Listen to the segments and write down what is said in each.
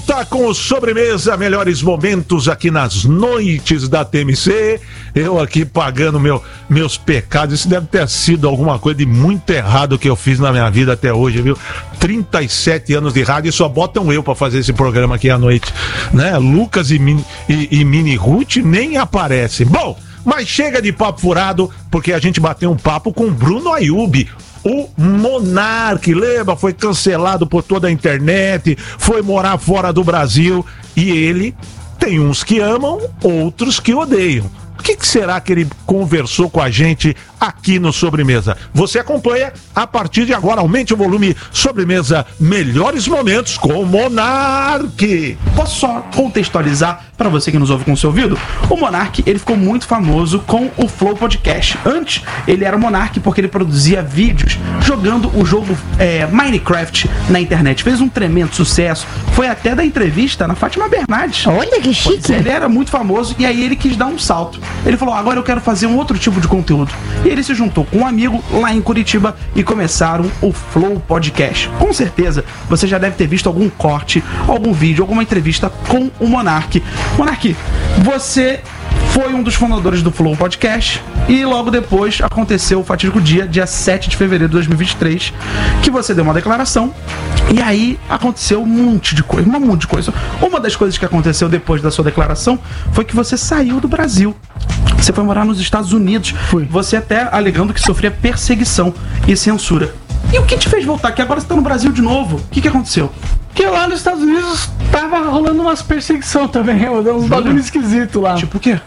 volta com o Sobremesa, melhores momentos aqui nas noites da TMC. Eu aqui pagando meus pecados. Isso deve ter sido alguma coisa de muito errado que eu fiz na minha vida até hoje, viu? 37 anos de rádio e só botam eu pra fazer esse programa aqui à noite, né? Lucas e Mini Ruth nem aparecem. Bom, mas chega de papo furado, porque a gente bateu um papo com Bruno Ayub, o Monark. Lembra? Foi cancelado por toda a internet, foi morar fora do Brasil e ele tem uns que amam, outros que odeiam. O que será que ele conversou com a gente aqui no Sobremesa? Você acompanha a partir de agora. Aumente o volume. Sobremesa, melhores momentos com o Monark. Posso só contextualizar para você que nos ouve com o seu ouvido? O Monark, ele ficou muito famoso com o Flow Podcast. Antes, ele era o Monark porque ele produzia vídeos jogando o jogo Minecraft na internet. Fez um tremendo sucesso. Foi até da entrevista na Fátima Bernardes. Olha que chique. Ele era muito famoso e aí ele quis dar um salto. Ele falou, agora eu quero fazer um outro tipo de conteúdo. E ele se juntou com um amigo lá em Curitiba e começaram o Flow Podcast. Com certeza, você já deve ter visto algum corte, algum vídeo, alguma entrevista com o Monark. Monark, você foi um dos fundadores do Flow Podcast e logo depois aconteceu o fatídico dia 7 de fevereiro de 2023, que você deu uma declaração e aí aconteceu um monte de coisa. Uma das coisas que aconteceu depois da sua declaração foi que você saiu do Brasil. Você foi morar nos Estados Unidos. Fui. Você até alegando que sofria perseguição e censura. E o que te fez voltar? Que agora você tá no Brasil de novo. O que aconteceu? Porque lá nos Estados Unidos tava rolando umas perseguição também, uns bagulho esquisito lá. Tipo o quê?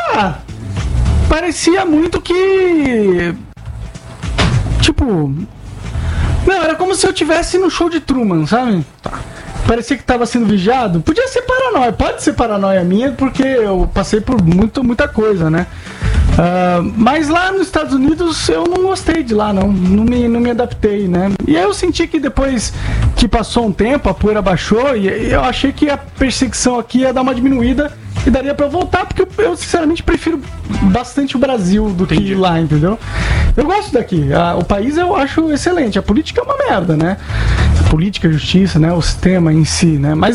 Parecia muito que... Tipo... Não, era como se eu estivesse no show de Truman, sabe? Tá. Parecia que tava sendo vigiado. Podia ser paranoia, pode ser paranoia minha, porque eu passei por muita coisa, né? Mas lá nos Estados Unidos eu não gostei de lá, não me adaptei, né? E aí eu senti que depois que passou um tempo, a poeira baixou e eu achei que a perseguição aqui ia dar uma diminuída e daria pra eu voltar, porque eu sinceramente prefiro bastante o Brasil do que lá, entendeu? Eu gosto daqui, o país eu acho excelente, a política é uma merda, né? A política, a justiça, né? O sistema em si, né? Mas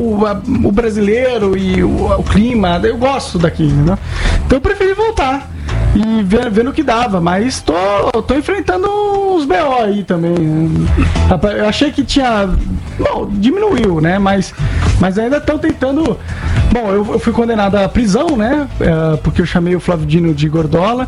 o brasileiro e o clima, eu gosto daqui, né? Então eu preferi voltar e vendo o que dava, mas tô enfrentando uns BO aí também, né? Eu achei que tinha... Bom, diminuiu, né? Mas ainda estão tentando... Bom, eu fui condenado à prisão, né? Porque eu chamei o Flávio Dino de gordola.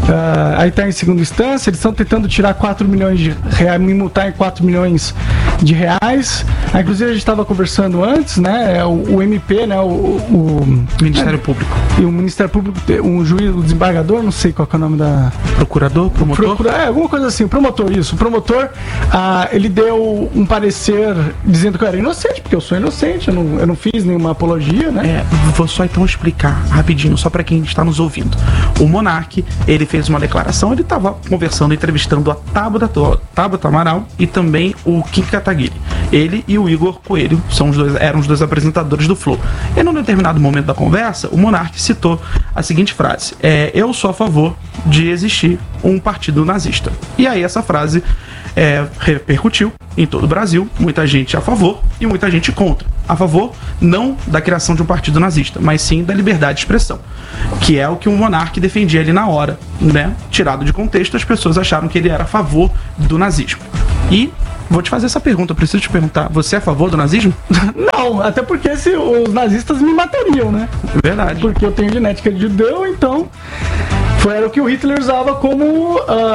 Aí tá em segunda instância, eles estão tentando tirar 4 milhões de reais, me multar em 4 milhões de reais. Inclusive a gente estava conversando antes, né? O MP, né? O Ministério Público. E o Ministério Público, um juiz, o desembargador, não sei qual é o nome da... Procurador? Promotor? Alguma coisa assim, promotor, isso. O promotor, ele deu um parecer dizendo que eu era inocente, porque eu sou inocente, eu não fiz nenhuma apologia, né? Vou só então explicar rapidinho, só para quem está nos ouvindo. O Monark, ele fez uma declaração, ele estava conversando, entrevistando a Tabata Amaral e também o Kim Kataguiri. Ele e o Igor Coelho eram os dois apresentadores do Flow. E num determinado momento da conversa, o Monark citou a seguinte frase: eu sou a favor de existir um partido nazista. E aí essa frase repercutiu em todo o Brasil, muita gente a favor e muita gente contra. A favor não da criação de um partido nazista, mas sim da liberdade de expressão, que é o que o Monark defendia ali na hora, né? Tirado de contexto, as pessoas acharam que ele era a favor do nazismo. E vou te fazer essa pergunta, eu preciso te perguntar, você é a favor do nazismo? Não, até porque os nazistas me matariam, né? Verdade. Porque eu tenho genética de judeu, então... Era o que o Hitler usava como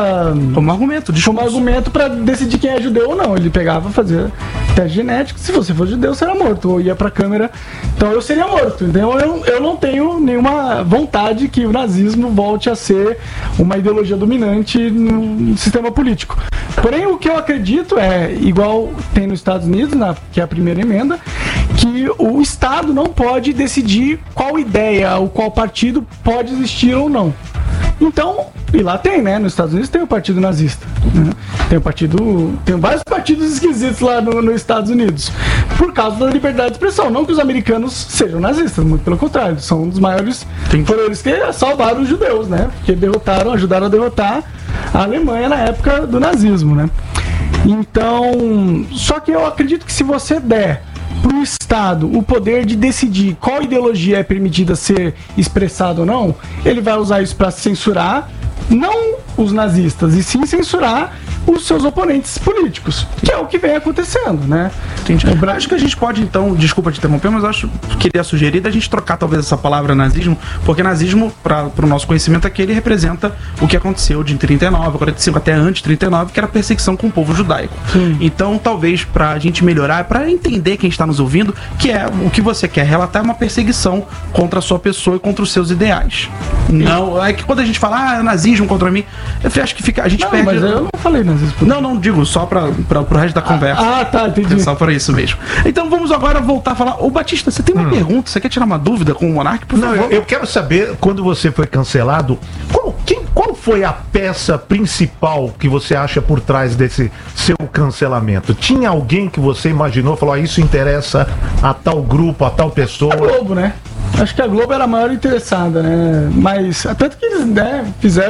argumento para decidir quem é judeu ou não. Ele pegava, fazia teste genético. Se você for judeu, você era morto. Ou ia pra câmera. Então eu seria morto. Então eu não tenho nenhuma vontade que o nazismo volte a ser uma ideologia dominante no sistema político. Porém, o que eu acredito é, igual tem nos Estados Unidos, que é a primeira emenda, que o Estado não pode decidir qual ideia ou qual partido pode existir ou não. Então, e lá tem, né? Nos Estados Unidos tem o partido nazista, né? Tem vários partidos esquisitos lá nos Estados Unidos, por causa da liberdade de expressão. Não que os americanos sejam nazistas, muito pelo contrário, são um dos maiores. Foram eles que salvaram os judeus, né? Porque ajudaram a derrotar a Alemanha na época do nazismo, né? Então, só que eu acredito que se você der pro Estado o poder de decidir qual ideologia é permitida ser expressada ou não, ele vai usar isso para censurar não os nazistas, e sim censurar os seus oponentes políticos, que é o que vem acontecendo, né? Entendi. Acho que a gente pode, então, desculpa te interromper, mas acho que queria sugerir da gente trocar talvez essa palavra nazismo, porque nazismo, para o nosso conhecimento aqui, ele representa o que aconteceu de 39, 45, até antes de 39, que era a perseguição com o povo judaico. Sim. Então, talvez pra gente melhorar, pra entender quem está nos ouvindo, que é o que você quer relatar, uma perseguição contra a sua pessoa e contra os seus ideais. Não, é que quando a gente fala, nazismo contra mim, eu acho que fica, a gente Não, perde... mas eu não falei nazismo. Não, digo, só pro resto da conversa. Tá, entendi. É só para isso mesmo. Então vamos agora voltar a falar. Ô Batista, você tem uma pergunta? Você quer tirar uma dúvida com o Monark? Por favor. Não, eu quero saber, quando você foi cancelado, qual foi a peça principal que você acha por trás desse seu cancelamento? Tinha alguém que você imaginou, falou, isso interessa a tal grupo, a tal pessoa? A Globo, né? Acho que a Globo era a maior interessada, né? Mas, tanto que eles, né,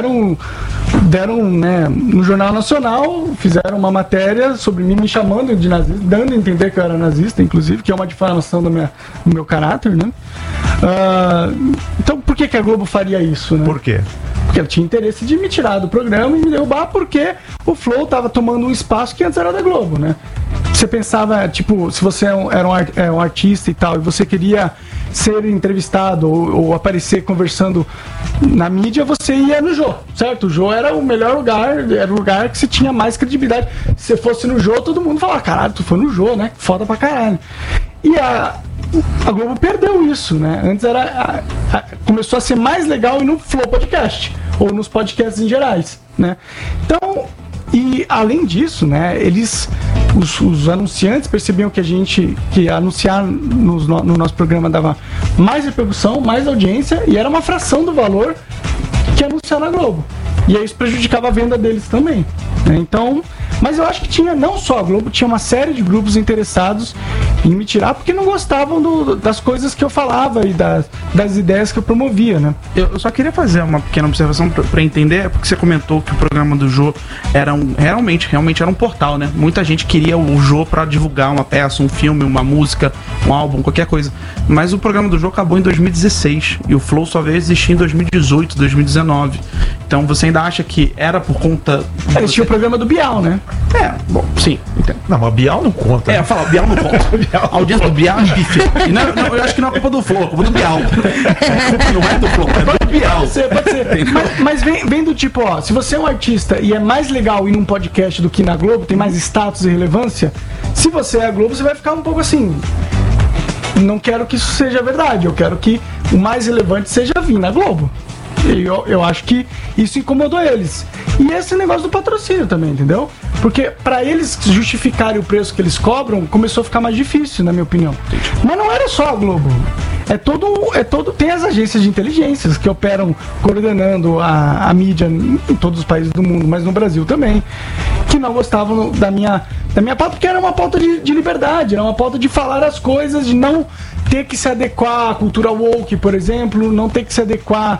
deram, né, no Jornal Nacional, fizeram uma matéria sobre mim, me chamando de nazista, dando a entender que eu era nazista, inclusive, que é uma difamação do meu caráter, né? Então, por que a Globo faria isso, né? Por quê? Porque ela tinha interesse de me tirar do programa e me derrubar, porque o Flow estava tomando um espaço que antes era da Globo, né? Você pensava, tipo, se você era um artista e tal, e você queria ser entrevistado ou aparecer conversando na mídia, você ia no Jô, certo? O Jô era o melhor lugar, era o lugar que você tinha mais credibilidade. Se você fosse no Jô, todo mundo falava, caralho, tu foi no Jô, né? Foda pra caralho. E a Globo perdeu isso, né? Antes começou a ser mais legal ir no Flow Podcast, ou nos podcasts em gerais, né? Então, e além disso, né, os anunciantes percebiam que anunciar no nosso programa dava mais repercussão, mais audiência, e era uma fração do valor que anunciar na Globo. E aí isso prejudicava a venda deles também, né? Então, mas eu acho que tinha, não só a Globo, tinha uma série de grupos interessados em me tirar porque não gostavam das coisas que eu falava e das ideias que eu promovia, né? Eu só queria fazer uma pequena observação para entender, porque você comentou que o programa do Jô era realmente era um portal, né? Muita gente queria o Jô para divulgar uma peça, um filme, uma música, um álbum, qualquer coisa. Mas o programa do Jô acabou em 2016 e o Flow só veio existir em 2018, 2019. Então você ainda acha que era por conta... Eles tinham o programa do Bial, né? Bom, sim, entendo. Não, mas Bial não conta. Eu falo, Bial não conta. A audiência do Bial é bife. E não, eu acho que não é culpa do Flow, é culpa do Bial. Não é do Flow, é do Bial. Pode ser. Mas vem do tipo, ó, se você é um artista e é mais legal ir num podcast do que na Globo, tem mais status e relevância, se você é a Globo, você vai ficar um pouco assim... Não quero que isso seja verdade, eu quero que o mais relevante seja vir na Globo. Eu acho que isso incomodou eles. E esse negócio do patrocínio também, entendeu? Porque pra eles justificarem o preço que eles cobram, começou a ficar mais difícil, na minha opinião. Mas não era só a Globo. Tem as agências de inteligências que operam coordenando a mídia em todos os países do mundo, mas no Brasil também, que não gostavam da minha pauta, porque era uma pauta de liberdade, era uma pauta de falar as coisas, de não ter que se adequar à cultura woke, por exemplo, não ter que se adequar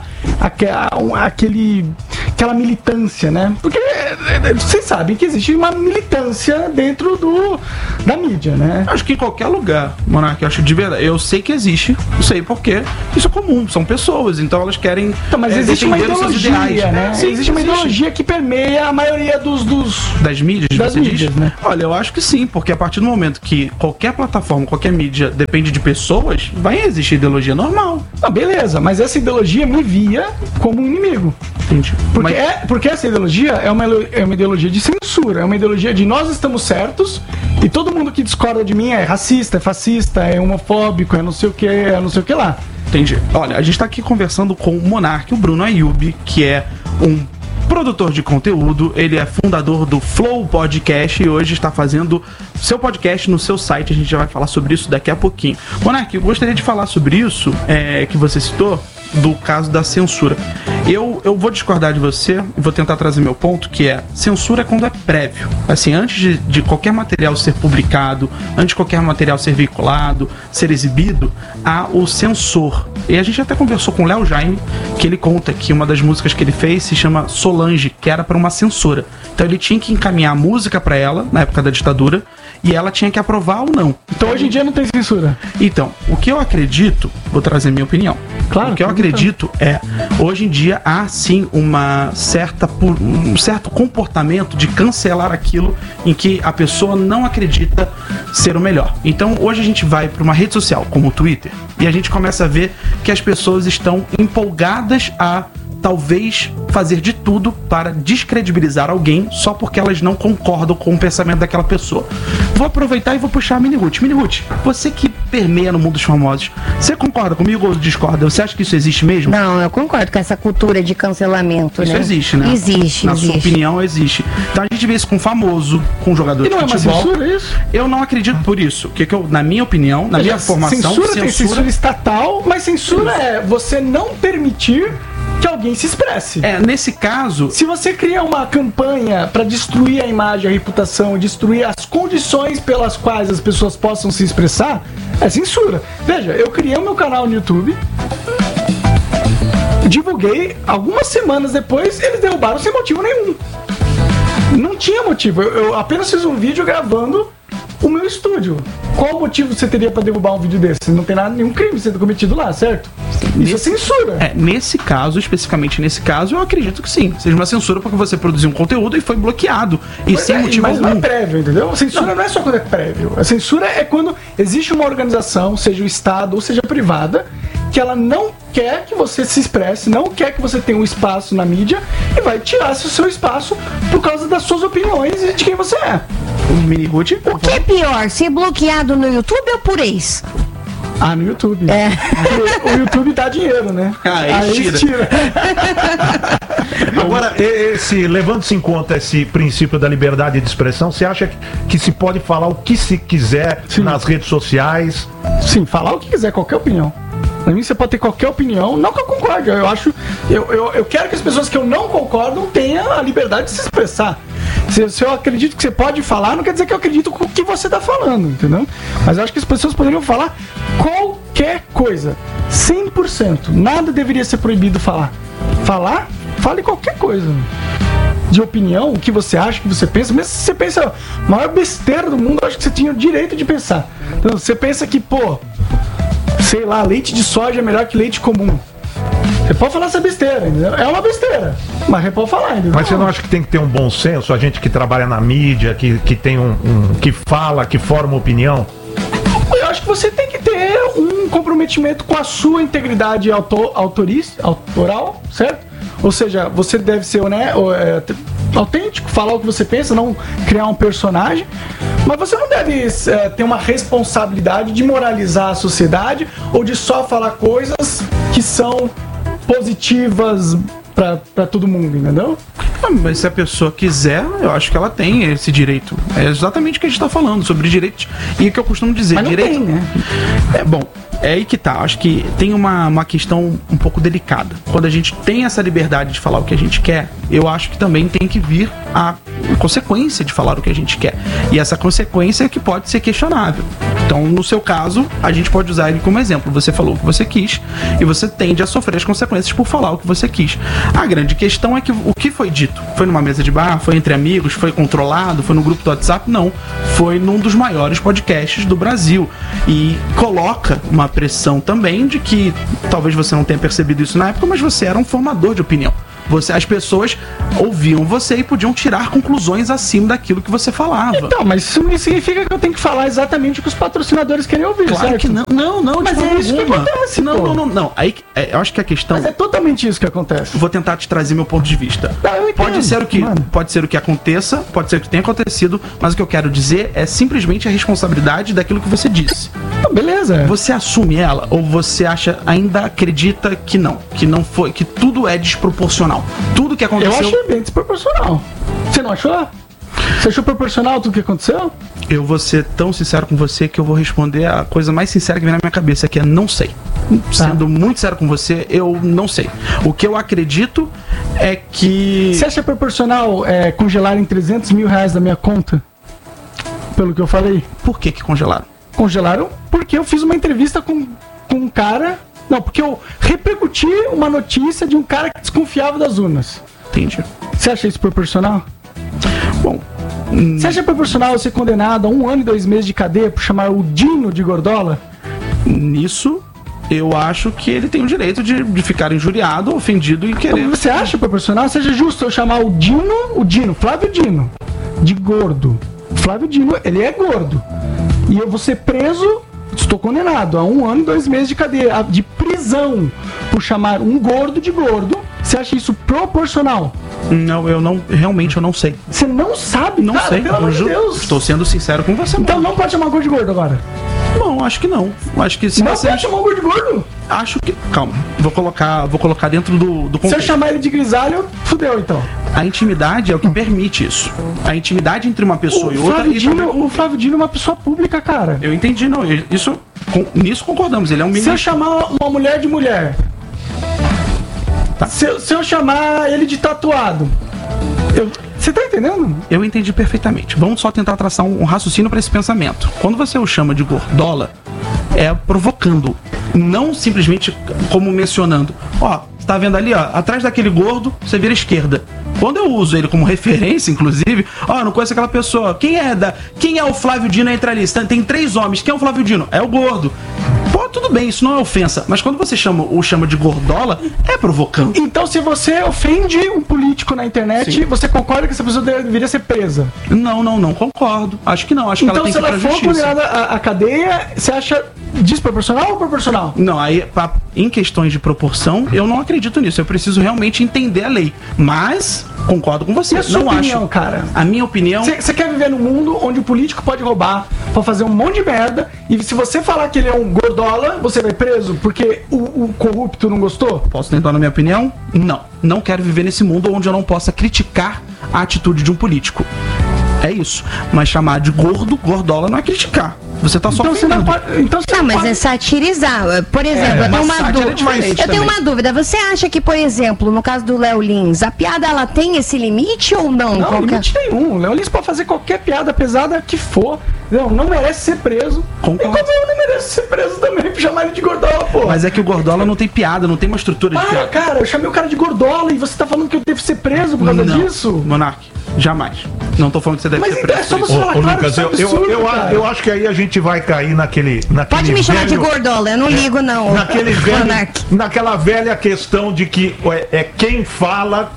àquela militância, né? Porque vocês sabem que existe uma militância dentro da mídia, né? Acho que em qualquer lugar, Monark, eu acho de verdade. Eu sei que existe, não sei porquê. Isso é comum, são pessoas, então elas querem. Então, mas existe uma ideologia, né? Sim, existe uma ideologia que permeia a maioria das mídias, você diz? Né? Olha, eu acho que sim, porque a partir do momento que qualquer plataforma, qualquer mídia depende de pessoas, vai existir ideologia normal. Ah, beleza, mas essa ideologia me via como um inimigo. Entendi. Porque essa ideologia é uma ideologia de censura, é uma ideologia de nós estamos certos e todo mundo que discorda de mim é racista, é fascista, é homofóbico, é não sei o que lá. Entendi. Olha, a gente tá aqui conversando com o Monark, o Bruno Ayub, que é um produtor de conteúdo, ele é fundador do Flow Podcast e hoje está fazendo seu podcast no seu site. A gente já vai falar sobre isso daqui a pouquinho. Monark, eu gostaria de falar sobre isso que você citou, do caso da censura. Eu vou discordar de você e vou tentar trazer meu ponto, que é censura quando é prévio. Assim, antes de qualquer material ser publicado, antes de qualquer material ser veiculado, ser exibido, há o censor. E a gente até conversou com o Léo Jaime, que ele conta que uma das músicas que ele fez se chama Solange, que era para uma censora. Então ele tinha que encaminhar a música para ela, na época da ditadura, e ela tinha que aprovar ou não. Então hoje em dia não tem censura. Então, o que eu acredito, vou trazer minha opinião. Claro, O que eu acredito é, hoje em dia há sim um certo comportamento de cancelar aquilo em que a pessoa não acredita ser o melhor. Então, hoje a gente vai para uma rede social como o Twitter e a gente começa a ver que as pessoas estão empolgadas a talvez fazer de tudo para descredibilizar alguém só porque elas não concordam com o pensamento daquela pessoa. Vou aproveitar e vou puxar a Mini Ruth. Mini Ruth, você que permeia no mundo dos famosos, você concorda comigo ou discorda? Você acha que isso existe mesmo? Não, eu concordo com essa cultura de cancelamento, Isso né? existe, né? Existe, Na existe. sua opinião, existe. Então a gente vê isso com famoso, com jogador E de não é uma futebol. censura isso? Eu não acredito por isso. Que eu, na minha opinião, na minha formação, Censura tem censura estatal, mas censura é você não permitir que alguém se expresse. nesse caso, Se você cria uma campanha para destruir a imagem, a reputação, destruir as condições pelas quais as pessoas possam se expressar, é censura. Veja, eu criei o meu canal no YouTube, divulguei, algumas semanas depois eles derrubaram sem motivo nenhum. Não tinha motivo, eu apenas fiz um vídeo gravando o meu estúdio. Qual motivo você teria para derrubar um vídeo desse? Não tem nada, nenhum crime sendo cometido lá, certo? Isso é censura. nesse caso, especificamente nesse caso, eu acredito que sim. Seja uma censura porque você produziu um conteúdo e foi bloqueado. E Pois sem é, motivo mas não é algum. prévio, entendeu? A censura não é só quando é prévio. A censura é quando existe uma organização, seja o Estado ou seja privada, que ela não quer que você se expresse, não quer que você tenha um espaço na mídia e vai tirar o seu espaço por causa das suas opiniões e de quem você é. Mini Ruth, O que é pior, ser bloqueado no YouTube ou por ex? Ah, no YouTube. É. Porque o YouTube dá dinheiro, né? Aí tira. Agora, levando-se em conta esse princípio da liberdade de expressão, você acha que se pode falar o que se quiser Sim. nas redes sociais? Sim, falar o que quiser, qualquer opinião. Pra mim, você pode ter qualquer opinião, não que eu concorde. Eu quero que as pessoas que eu não concordo tenham a liberdade de se expressar. Se eu acredito que você pode falar, não quer dizer que eu acredito com o que você tá falando, entendeu? Mas eu acho que as pessoas poderiam falar qualquer coisa. 100%. Nada deveria ser proibido falar. Fale qualquer coisa. De opinião, o que você acha, o que você pensa. Mesmo se você pensa a maior besteira do mundo, eu acho que você tinha o direito de pensar. Então, você pensa que, sei lá, leite de soja é melhor que leite comum. Você pode falar essa besteira, entendeu? É uma besteira, mas você pode falar, entendeu? Mas você não acha que tem que ter um bom senso, a gente que trabalha na mídia, que tem que fala, que forma opinião? Eu acho que você tem que ter um comprometimento com a sua integridade autoral, certo? Ou seja, você deve ser autêntico, falar o que você pensa, não criar um personagem. Mas você não deve ter uma responsabilidade de moralizar a sociedade ou de só falar coisas que são positivas pra todo mundo, entendeu? Mas se a pessoa quiser, eu acho que ela tem esse direito. É exatamente o que a gente tá falando, sobre direitos. E o que eu costumo dizer, Mas não direito. tem, né? Bom, é aí que tá. Acho que tem uma questão um pouco delicada. Quando a gente tem essa liberdade de falar o que a gente quer, eu acho que também tem que vir a consequência de falar o que a gente quer. E essa consequência é que pode ser questionável. Então, no seu caso, a gente pode usar ele como exemplo. Você falou o que você quis e você tende a sofrer as consequências por falar o que você quis. A grande questão é que o que foi dito? Foi numa mesa de bar? Foi entre amigos? Foi controlado? Foi no grupo do WhatsApp? Não. Foi num dos maiores podcasts do Brasil. E coloca uma pressão também de que talvez você não tenha percebido isso na época, mas você era um formador de opinião. As pessoas ouviam você e podiam tirar conclusões acima daquilo que você falava. Então, mas isso não significa que eu tenho que falar exatamente o que os patrocinadores querem ouvir, Claro certo? que não, Mas é isso que acontece, pô. Não. Aí, eu acho que a questão. Mas é totalmente isso que acontece. Vou tentar te trazer meu ponto de vista. Não, eu entendo, Pode ser o que aconteça, pode ser o que tenha acontecido, mas o que eu quero dizer é simplesmente a responsabilidade daquilo que você disse. Ah, beleza. Você assume ela ou você ainda acredita que não foi, que tudo é desproporcional? Tudo que Eu aconteceu. achei bem desproporcional. Você não achou? Você achou proporcional tudo que aconteceu? Eu vou ser tão sincero com você que eu vou responder a coisa mais sincera que vem na minha cabeça, que é não sei. Sendo muito sincero com você, eu não sei. O que eu acredito é que... Você acha proporcional congelarem 300 mil reais da minha conta? Pelo que eu falei? Por que congelaram? Congelaram porque eu fiz uma entrevista com um cara... Não, porque eu repercuti uma notícia de um cara que desconfiava das urnas. Entendi. Você acha isso proporcional? Bom, Você acha proporcional ser condenado a 1 ano e 2 meses de cadeia por chamar o Dino de gordola? Nisso, eu acho que ele tem o direito de ficar injuriado, ofendido e querer. Então, você acha proporcional? Seja justo eu chamar o Dino, Flávio Dino, de gordo. Flávio Dino, ele é gordo. E eu vou ser preso, estou condenado a 1 ano e 2 meses de cadeia, de prisão, por chamar um gordo de gordo. Você acha isso proporcional? Não, eu não sei. Você não sabe? Não cara, sei. pelo amor de Deus. Estou sendo sincero com você. Então não pode chamar gordo de gordo agora? Não, acho que não. Acho que se Não você... pode chamar gordo de gordo? Acho que... Calma. Vou colocar dentro do Se eu contexto. chamar ele de grisalho, fudeu então. A intimidade é o que permite isso. A intimidade entre uma pessoa e outra... O Flávio Dino é uma pessoa pública, cara. Eu entendi, não. Nisso concordamos. Ele é um Se ministro. eu chamar uma mulher de mulher... Tá. Se eu chamar ele de tatuado... Você tá entendendo? Eu entendi perfeitamente. Vamos só tentar traçar um raciocínio para esse pensamento. Quando você o chama de gordola, é provocando, não simplesmente como mencionando. Ó, você tá vendo ali, ó, atrás daquele gordo, você vira esquerda. Quando eu uso ele como referência, inclusive, ó, não conheço aquela pessoa. Quem é o Flávio Dino entre ali? Tem 3 homens. Quem é o Flávio Dino? É o gordo. Pô, tudo bem, isso não é ofensa. Mas quando você o chama de gordola, é provocando. Então, se você ofende um político na internet, Sim. você concorda que essa pessoa deveria ser presa? Não concordo. Acho que não. Acho que Então, ela tem se que ir ela pra for justiça. condenada à cadeia, você acha desproporcional ou proporcional? Não, aí em questões de proporção, eu não acredito nisso. Eu preciso realmente entender a lei. Mas concordo com você. E a sua não opinião, acho. cara? A minha opinião. Você quer viver num mundo onde o político pode roubar, pode fazer um monte de merda, e se você falar que ele é um gordola, você vai preso porque o corrupto não gostou? Posso tentar na minha opinião? Não. Não quero viver nesse mundo onde eu não possa criticar a atitude de um político. É isso. Mas chamar de gordola não é criticar. Você tá só Então você não pode. Então você Não, mas pode... é satirizar. Por exemplo, eu tenho uma sátira dúvida. é diferente Eu tenho também. uma dúvida. Você acha que, por exemplo, no caso do Léo Lins, a piada ela tem esse limite ou não? Não, Qual que é? limite nenhum. O Léo Lins pode fazer qualquer piada pesada que for. Não merece ser preso. Concordo. E como eu não mereço ser preso também por chamar ele de gordola, pô. Mas é que o gordola não tem piada, não tem uma estrutura de Ah, piada. cara, eu chamei o cara de gordola e você tá falando que eu devo ser preso por causa Não, disso? Monark, jamais. Não tô falando que você deve Mas ser então preso é só por você isso. falar, Ô, claro, Lucas, isso é absurdo, cara. eu acho que aí a gente vai cair naquele Pode me chamar de gordola, eu não ligo, não. Monark. naquela velha questão de que é quem fala,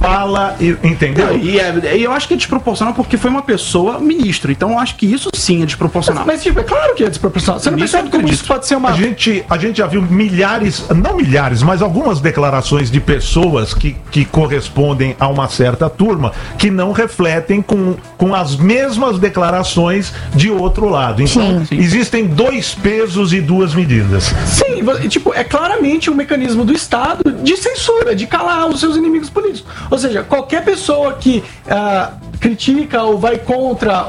entendeu? E eu acho que é desproporcional porque foi uma pessoa ministro. Então eu acho que isso sim é desproporcional. Mas, tipo, é claro que é desproporcional. Você não Nisso percebe eu como acredito. isso pode ser uma... A gente já viu não milhares, mas algumas declarações de pessoas que correspondem a uma certa turma que não refletem com as mesmas declarações de outro lado. Então, Sim. existem 2 pesos e 2 medidas. Sim, tipo, é claramente um mecanismo do Estado de censura, de calar os seus inimigos políticos. Ou seja, qualquer pessoa que critica ou vai contra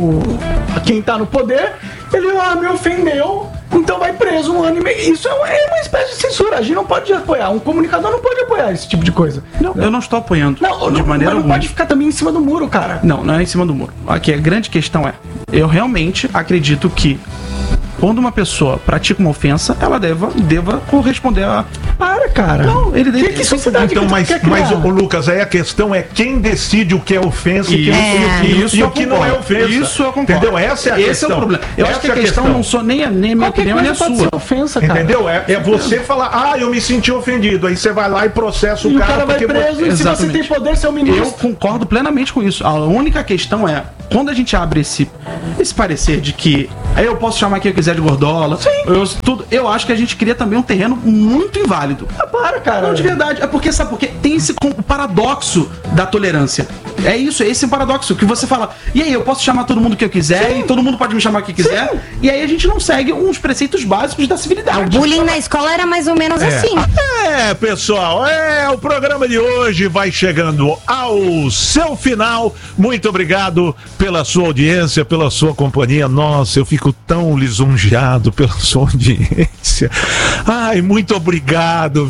quem tá no poder, ele me ofendeu, então vai preso 1 ano e meio. Isso é uma espécie de censura. A gente não pode apoiar. Um comunicador não pode apoiar esse tipo de coisa. Não, eu não estou apoiando Não, de maneira mas não alguma. pode ficar também em cima do muro, cara. Não é em cima do muro. Aqui a grande questão eu realmente acredito que quando uma pessoa pratica uma ofensa, ela deva corresponder a... Para, cara. Não, ele deve... Que sociedade Então, que mas quer criar? ô, Lucas, aí a questão é quem decide o que é ofensa e Isso o que não é ofensa. Isso eu concordo. Entendeu? Essa é a Esse questão. é o problema. Eu acho que a questão não sou nem a minha Qualquer opinião, nem a coisa pode sua. ser ofensa, cara. Entendeu? É você falar, eu me senti ofendido. Aí você vai lá e processa E o o cara vai porque preso, e se você Exatamente. tem poder, você é o ministro. Eu concordo plenamente com isso. A única questão é, quando a gente abre esse parecer de que eu posso chamar quem eu quiser de gordola, eu acho que a gente cria também um terreno muito inválido. Para, cara. Não, de verdade. É porque, sabe por quê? Tem esse paradoxo da tolerância. É isso, é esse paradoxo que você fala, e aí, eu posso chamar todo mundo que eu quiser, e todo mundo pode me chamar que quiser, e aí a gente não segue uns preceitos básicos da civilidade. O bullying na escola era mais ou menos assim. Pessoal, o programa de hoje vai chegando ao seu final. Muito obrigado pela sua audiência, pela sua companhia. Nossa, eu fico tão lisonjeado pela sua audiência. Ai, muito obrigado,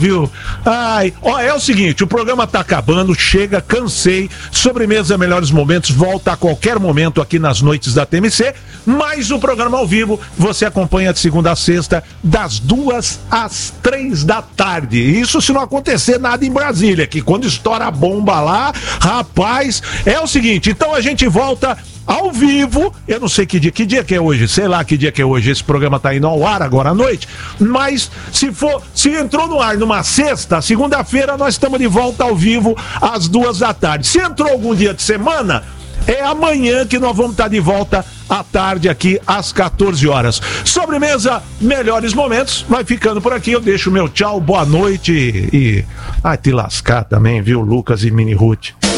viu? Ai, ó, é o seguinte, o programa tá acabando, chega, cansei. Sobremesa Melhores Momentos volta a qualquer momento aqui nas noites da TMC, mas o programa ao vivo você acompanha de segunda a sexta, das 2 às 3 da tarde. Isso se não acontecer nada em Brasília, que quando estoura a bomba lá, rapaz, é o seguinte, então a gente volta ao vivo, eu não sei que dia que é hoje, sei lá que dia que é hoje, esse programa tá indo ao ar agora à noite, mas se entrou no ar numa sexta, segunda-feira nós estamos de volta ao vivo às 2 da tarde. Se entrou algum dia de semana, é amanhã que nós vamos estar de volta à tarde aqui às 14 horas. Sobremesa Melhores Momentos vai ficando por aqui, eu deixo meu tchau, boa noite e... Ai, te lascar também, viu, Lucas e Mini Ruth.